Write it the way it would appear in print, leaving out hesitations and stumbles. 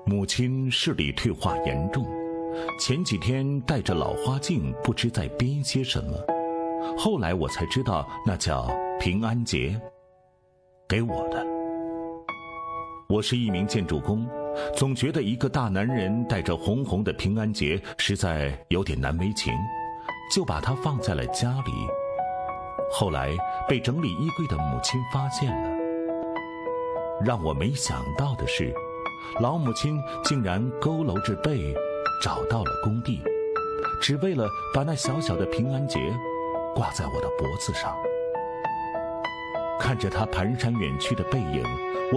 母亲视力退化严重，前几天戴着老花镜，不知在编些什么。后来我才知道，那叫平安节，给我的。我是一名建筑工，总觉得一个大男人带着红红的平安节实在有点难为情，就把它放在了家里。后来被整理衣柜的母亲发现了。让我没想到的是，老母亲竟然佝偻着背找到了工地，只为了把那小小的平安节挂在我的脖子上。看着她蹒跚远去的背影，